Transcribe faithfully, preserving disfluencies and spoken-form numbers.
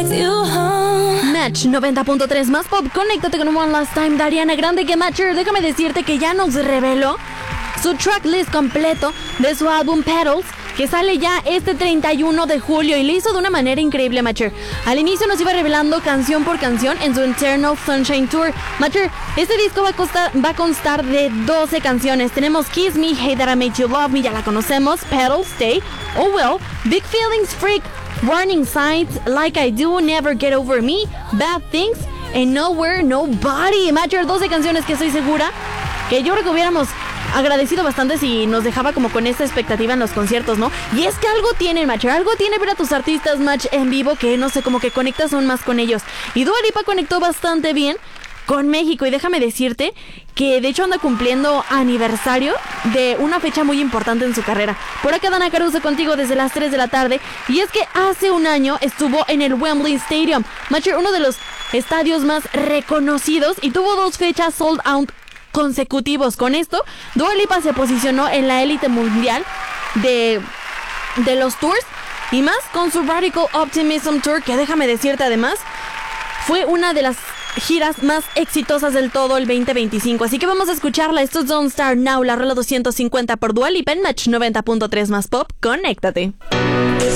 with you home. Match noventa punto tres más pop. Conéctate con One Last Time de Ariana Grande. Que Matcher, déjame decirte que ya nos reveló su tracklist completo de su álbum Petals, que sale ya este treinta y uno de julio, y lo hizo de una manera increíble, Matcher. Al inicio nos iba revelando canción por canción en su Eternal Sunshine Tour. Matcher, este disco va a, costar, va a constar de doce canciones. Tenemos Kiss Me, Hate That I Made You Love Me, ya la conocemos, Petals, Stay, Oh Well, Big Feelings, Freak, Warning Signs, Like I Do, Never Get Over Me, Bad Things, and Nowhere, Nobody. Matcher, doce canciones que estoy segura que yo creo que hubiéramos agradecido bastante si nos dejaba como con esta expectativa en los conciertos, ¿no? Y es que algo tienen, Match, algo tiene ver a tus artistas, Match, en vivo, que no sé, como que conectas aún más con ellos. Y Dua Lipa conectó bastante bien con México, y déjame decirte que de hecho anda cumpliendo aniversario de una fecha muy importante en su carrera. Por acá Dana Caruso contigo desde las tres de la tarde, y es que hace un año estuvo en el Wembley Stadium, Match, uno de los estadios más reconocidos, y tuvo dos fechas sold out consecutivos. Con esto, Dua Lipa se posicionó en la élite mundial de, de los tours, y más con su Radical Optimism Tour, que déjame decirte además fue una de las giras más exitosas del todo el veinte veinticinco. Así que vamos a escucharla. Esto es Don't Start Now, la rola doscientos cincuenta por Dua Lipa en Match noventa punto tres más pop. Conéctate.